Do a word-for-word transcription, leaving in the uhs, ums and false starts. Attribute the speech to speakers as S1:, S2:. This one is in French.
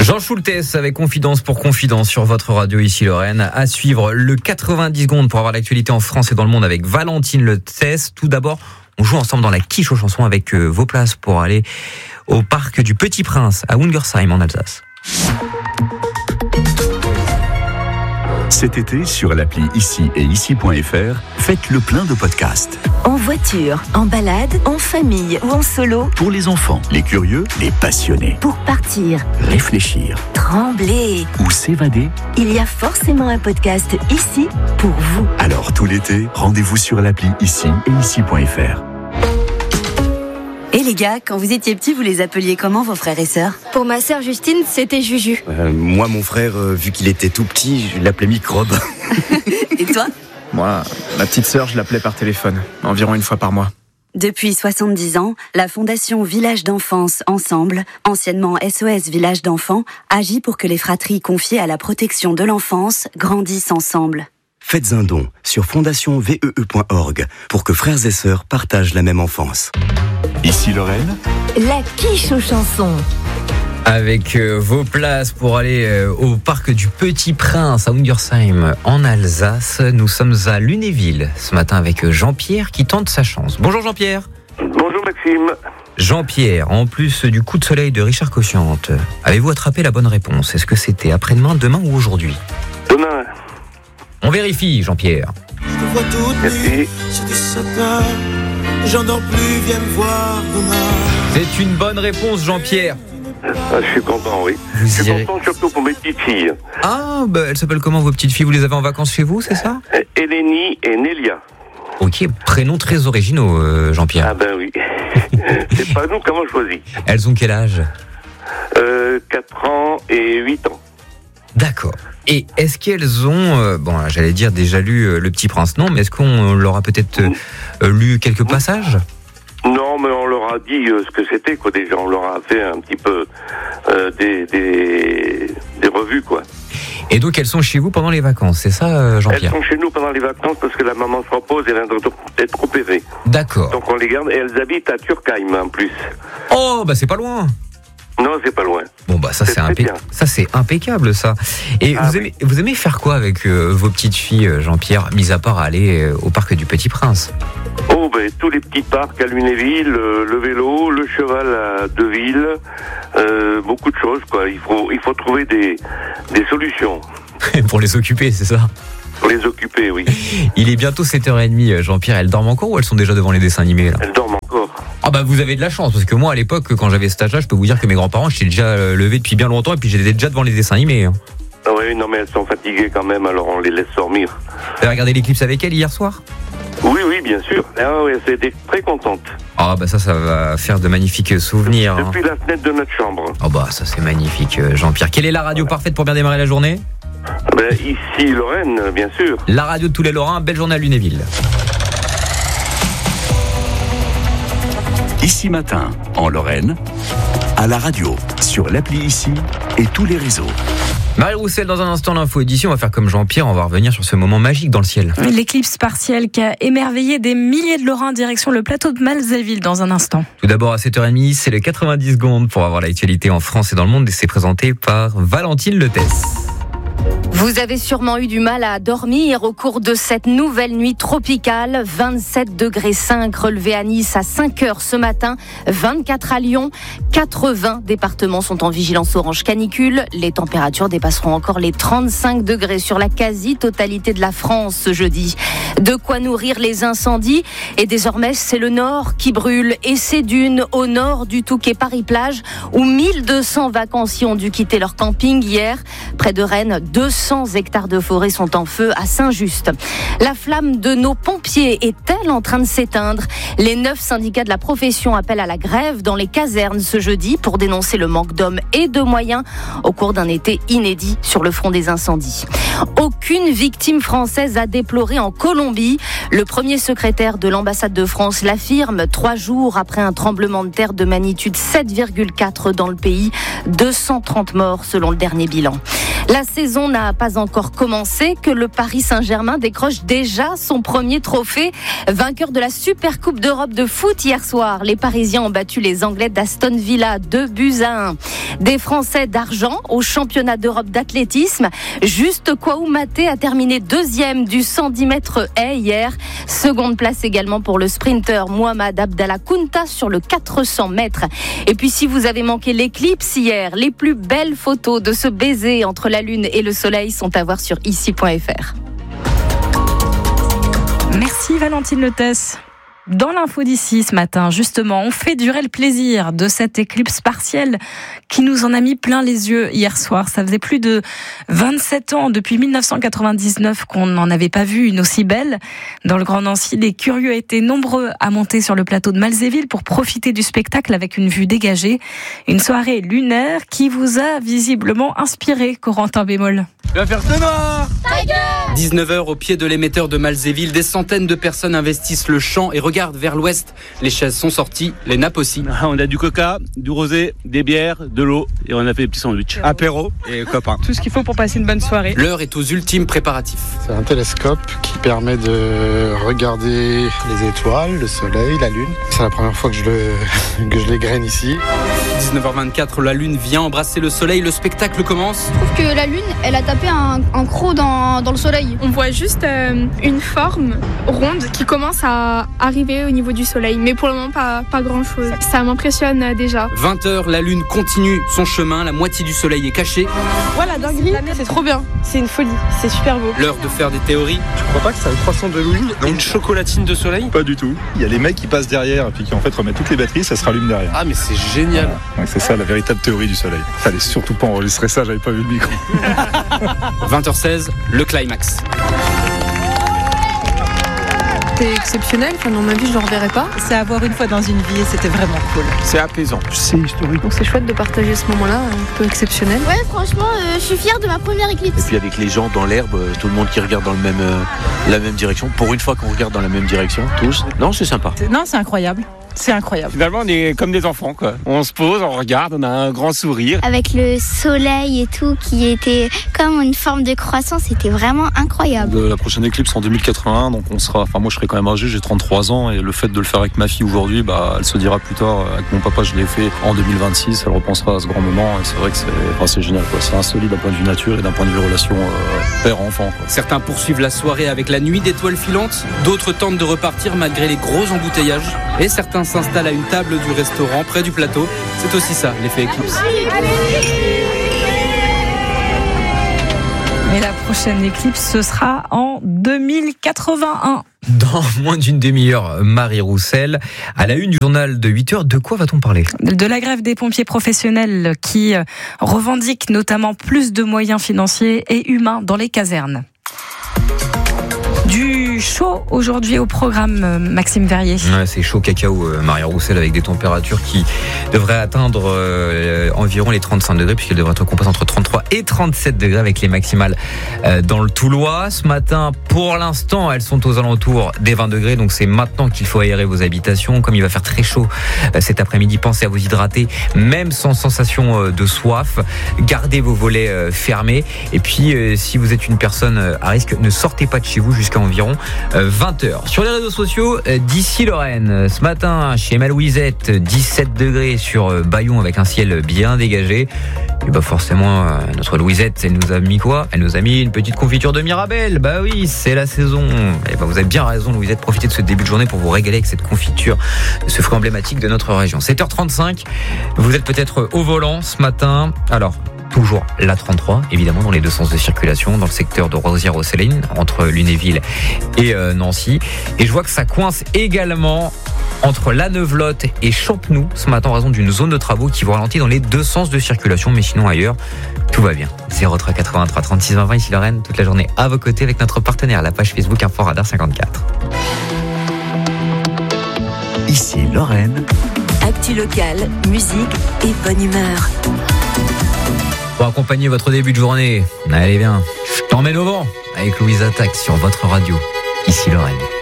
S1: Jean Schultes avec Confidence pour Confidence sur votre radio ici Lorraine. À suivre le quatre-vingt-dix secondes pour avoir l'actualité en France et dans le monde avec Valentine Letès. Tout d'abord, on joue ensemble dans la quiche aux chansons avec euh, vos places pour aller au parc du Petit Prince à Ungersheim en Alsace.
S2: Cet été, sur l'appli Ici et Ici point F R, faites le plein de podcasts.
S3: En voiture, en balade, en famille ou en solo.
S2: Pour les enfants, les curieux, les passionnés.
S3: Pour partir,
S2: réfléchir,
S3: trembler
S2: ou s'évader.
S3: Il y a forcément un podcast ici pour vous.
S2: Alors tout l'été, rendez-vous sur l'appli Ici et Ici point F R.
S4: Et les gars, quand vous étiez petits, vous les appeliez comment vos frères et sœurs ?
S5: Pour ma sœur Justine, c'était Juju.
S6: Euh, moi, mon frère, euh, vu qu'il était tout petit, je l'appelais Microbe.
S4: Et toi ?
S7: Moi, ma petite sœur, je l'appelais par téléphone, environ une fois par mois.
S4: Depuis soixante-dix ans, la Fondation Village d'Enfance Ensemble, anciennement S O S Village d'Enfants, agit pour que les fratries confiées à la protection de l'enfance grandissent ensemble.
S6: Faites un don sur fondation V E E point org pour que frères et sœurs partagent la même enfance.
S2: Ici Lorraine,
S3: la quiche aux chansons.
S1: Avec euh, vos places pour aller euh, au parc du Petit Prince à Ungersheim en Alsace. Nous sommes à Lunéville ce matin avec Jean-Pierre qui tente sa chance. Bonjour Jean-Pierre.
S8: Bonjour Maxime.
S1: Jean-Pierre, en plus du coup de soleil de Richard Cossiante, avez-vous attrapé la bonne réponse ? Est-ce que c'était après-demain, demain ou aujourd'hui ?
S8: Demain.
S1: On vérifie Jean-Pierre.
S9: Je te vois toute nue, c'est du satin. J'en dors plus, viens me voir demain.
S1: C'est une bonne réponse Jean-Pierre.
S8: Ah, je suis content, oui.
S1: Vous
S8: je suis
S1: irez...
S8: content surtout pour mes petites filles.
S1: Ah, bah, elles s'appellent comment vos petites filles ? Vous les avez en vacances chez vous, c'est ça ?
S8: Eleni et Nelia.
S1: Ok, prénoms très originaux, euh, Jean-Pierre.
S8: Ah ben oui. C'est pas nous qui avons choisi.
S1: Elles ont quel âge ?
S8: euh, quatre ans et huit ans.
S1: D'accord. Et est-ce qu'elles ont, euh, bon, j'allais dire déjà lu euh, Le Petit Prince, non, mais est-ce qu'on leur a peut-être euh, euh, lu quelques passages ?
S8: Non, mais on leur a dit euh, ce que c'était, quoi, déjà. On leur a fait un petit peu euh, des, des, des revues, quoi.
S1: Et donc, elles sont chez vous pendant les vacances, c'est ça, euh, Jean-Pierre ?
S8: Elles sont chez nous pendant les vacances parce que la maman se repose et elle vient d'être opérée.
S1: D'accord.
S8: Donc on les garde et elles habitent à Turkheim, en plus.
S1: Oh, bah c'est pas loin.
S8: Non, c'est pas loin.
S1: Bon bah ça c'est,
S8: c'est
S1: impec... ça c'est impeccable ça. Et
S8: ah,
S1: vous aimez oui. vous aimez faire quoi avec euh, vos petites filles, Jean-Pierre, mis à part aller euh, au parc du Petit Prince ?
S8: Oh ben tous les petits parcs à Lunéville, euh, le vélo, le cheval à Deville, euh, beaucoup de choses quoi. Il faut il faut trouver des des solutions.
S1: Pour les occuper, c'est ça ?
S8: Pour les occuper, oui.
S1: Il est bientôt sept heures trente, Jean-Pierre. Elles dorment encore ou elles sont déjà devant les dessins animés là ?
S8: Elles dorment encore.
S1: Ah bah vous avez de la chance parce que moi à l'époque quand j'avais cet âge-là, je peux vous dire que mes grands-parents j'étais déjà levé depuis bien longtemps et puis j'étais déjà devant les dessins animés. Hein.
S8: Ah oui, non mais elles sont fatiguées quand même, alors on les laisse dormir.
S1: Vous avez regardé l'éclipse avec elles hier soir ?
S8: Oui, oui, bien sûr. Ah oui, elles étaient très contentes.
S1: Ah bah ça, ça va faire de magnifiques souvenirs.
S8: Depuis hein. la fenêtre de notre chambre.
S1: Ah oh bah ça c'est magnifique, Jean-Pierre. Quelle est la radio parfaite pour bien démarrer la journée ?
S8: Ben, ici Lorraine, bien sûr.
S1: La radio de tous les Lorrains, belle journée à Lunéville.
S2: Ici Matin, en Lorraine, à la radio, sur l'appli Ici et tous les réseaux.
S1: Marie Roussel, dans un instant, l'info édition. On va faire comme Jean-Pierre, on va revenir sur ce moment magique dans le ciel.
S10: L'éclipse partielle qui a émerveillé des milliers de Lorrains direction le plateau de Malzéville dans un instant.
S1: Tout d'abord, à sept heures trente, c'est les quatre-vingt-dix secondes pour avoir l'actualité en France et dans le monde. Et c'est présenté par Valentine Letès.
S11: Vous avez sûrement eu du mal à dormir au cours de cette nouvelle nuit tropicale. vingt-sept degrés cinq relevés à Nice à cinq heures ce matin, vingt-quatre à Lyon. quatre-vingts départements sont en vigilance orange canicule. Les températures dépasseront encore les trente-cinq degrés sur la quasi-totalité de la France ce jeudi. De quoi nourrir les incendies. Et désormais, c'est le nord qui brûle. Et c'est dunes au nord du Touquet Paris-Plage où mille deux cents vacanciers ont dû quitter leur camping hier. Près de Rennes, deux cents hectares de forêt sont en feu à Saint-Just. La flamme de nos pompiers est-elle en train de s'éteindre ? Les neuf syndicats de la profession appellent à la grève dans les casernes ce jeudi pour dénoncer le manque d'hommes et de moyens au cours d'un été inédit sur le front des incendies. Aucune victime française à déplorer en Colombie. Le premier secrétaire de l'ambassade de France l'affirme trois jours après un tremblement de terre de magnitude sept virgule quatre dans le pays. deux cent trente morts selon le dernier bilan. La saison n'a pas encore commencé que le Paris Saint-Germain décroche déjà son premier trophée. Vainqueur de la Super Coupe d'Europe de foot hier soir, les Parisiens ont battu les Anglais d'Aston Villa deux buts à un. Des Français d'argent au championnat d'Europe d'athlétisme. Juste Koumaté a terminé deuxième du cent dix mètres haies hier. Seconde place également pour le sprinter Mohamed Abdallah Kounta sur le quatre cents mètres. Et puis si vous avez manqué l'éclipse hier, les plus belles photos de ce baiser entre la lune et le soleil sont à voir sur ici point f r.
S10: Merci Valentine Letès. Dans l'info d'ici ce matin, justement, on fait durer le plaisir de cette éclipse partielle qui nous en a mis plein les yeux hier soir. Ça faisait plus de vingt-sept ans, depuis dix-neuf cent quatre-vingt-dix-neuf, qu'on n'en avait pas vu une aussi belle. Dans le Grand Nancy, les curieux étaient nombreux à monter sur le plateau de Malzéville pour profiter du spectacle avec une vue dégagée. Une soirée lunaire qui vous a visiblement inspiré, Corentin Bémol.
S12: Tu vas faire ce noir ! dix-neuf heures au pied de l'émetteur de Malzéville, des centaines de personnes investissent le champ et regardent vers l'ouest. Les chaises sont sorties, les nappes aussi.
S13: On a du coca, du rosé, des bières, de l'eau et on a fait des petits sandwichs. Apéro et copains.
S14: Tout ce qu'il faut pour passer une bonne soirée.
S12: L'heure est aux ultimes préparatifs.
S15: C'est un télescope qui permet de regarder les étoiles, le soleil, la lune. C'est la première fois que je, le, que je les graine ici.
S12: dix-neuf heures vingt-quatre, la lune vient embrasser le soleil, le spectacle commence.
S5: Je trouve que la lune, elle a tapé un, un croc dans, dans le soleil.
S14: On voit juste euh, une forme ronde qui commence à arriver au niveau du soleil, mais pour le moment pas, pas grand chose. Ça m'impressionne euh, déjà.
S12: vingt heures, la lune continue son chemin, la moitié du soleil est cachée.
S14: Voilà, dinguerie, c'est trop bien, c'est une folie, c'est super beau.
S12: L'heure de faire des théories.
S16: Tu crois pas que c'est un croissant de lune
S13: et une chocolatine de soleil?
S16: Pas du tout. Il y a les mecs qui passent derrière et puis qui en fait remettent toutes les batteries, ça se rallume derrière.
S13: Ah mais c'est génial.
S16: Ouais, c'est ça la véritable théorie du soleil. Fallait surtout pas enregistrer ça, j'avais pas vu le micro.
S12: vingt heures seize, le climax.
S17: C'était exceptionnel, enfin dans ma vie je ne le reverrai pas.
S18: C'est à voir une fois dans une vie et c'était vraiment cool.
S13: C'est apaisant.
S16: C'est historique.
S17: Donc c'est chouette de partager ce moment-là, un peu exceptionnel.
S5: Ouais, franchement, euh, je suis fière de ma première éclipse.
S19: Et puis avec les gens dans l'herbe, tout le monde qui regarde dans le même, euh, la même direction. Pour une fois qu'on regarde dans la même direction, tous. Non, c'est sympa.
S18: Non, c'est incroyable. C'est incroyable.
S13: Finalement, on est comme des enfants, quoi. On se pose, on regarde, on a un grand sourire.
S5: Avec le soleil et tout, qui était comme une forme de croissant, c'était vraiment incroyable.
S20: La prochaine éclipse en deux mille quatre-vingt-un, donc on sera. Enfin, moi, je serai quand même âgé, j'ai trente-trois ans, et le fait de le faire avec ma fille aujourd'hui, bah, elle se dira plus tard. Avec mon papa, je l'ai fait en deux mille vingt-six. Elle repensera à ce grand moment, et c'est vrai que c'est, enfin, c'est génial, quoi. C'est insolite d'un point de vue nature et d'un point de vue relation euh, père-enfant, quoi.
S12: Certains poursuivent la soirée avec la nuit d'étoiles filantes, d'autres tentent de repartir malgré les gros embouteillages, et certains s'installent à une table du restaurant près du plateau. C'est aussi ça, l'effet éclipse.
S10: Et la prochaine éclipse, ce sera en deux mille quatre-vingt-un.
S1: Dans moins d'une demi-heure, Marie Roussel, à la une du journal de huit heures, de quoi va-t-on parler ?
S10: De la grève des pompiers professionnels qui revendiquent notamment plus de moyens financiers et humains dans les casernes. Du chaud aujourd'hui au programme, Maxime Verrier.
S1: Ouais, c'est chaud cacao, euh, Marie Roussel, avec des températures qui devraient atteindre euh, environ les trente-cinq degrés, puisqu'elles devraient être comprises entre trente-trois et trente-sept degrés avec les maximales euh, dans le Toulois. Ce matin, pour l'instant, elles sont aux alentours des vingt degrés, donc c'est maintenant qu'il faut aérer vos habitations. Comme il va faire très chaud euh, cet après-midi, pensez à vous hydrater, même sans sensation euh, de soif. Gardez vos volets euh, fermés. Et puis, euh, si vous êtes une personne euh, à risque, ne sortez pas de chez vous jusqu'à environ vingt heures. Sur les réseaux sociaux, d'ici Lorraine, ce matin chez Malouisette, dix-sept degrés sur Bayon avec un ciel bien dégagé. Et bah forcément, notre Louisette, elle nous a mis quoi ? Elle nous a mis une petite confiture de Mirabelle. Bah oui, c'est la saison. Et bah vous avez bien raison, Louisette, profitez de ce début de journée pour vous régaler avec cette confiture, ce fruit emblématique de notre région. sept heures trente-cinq, vous êtes peut-être au volant ce matin. Alors, toujours la trente-trois, évidemment, dans les deux sens de circulation, dans le secteur de Rosières-aux-Cévennes, entre Lunéville et euh, Nancy. Et je vois que ça coince également entre La Neuvelotte et Champenoux ce matin en raison d'une zone de travaux qui vous ralentit dans les deux sens de circulation, mais sinon ailleurs, tout va bien. zéro trois quatre-vingt-trois trente-six vingt, ici Lorraine, toute la journée à vos côtés avec notre partenaire, la page Facebook Info Radar cinquante-quatre.
S2: Ici Lorraine.
S3: Actu locale, musique et bonne humeur.
S1: Pour accompagner votre début de journée, allez bien, je t'emmène au vent avec Louise Attaque sur votre radio, ici Lorraine.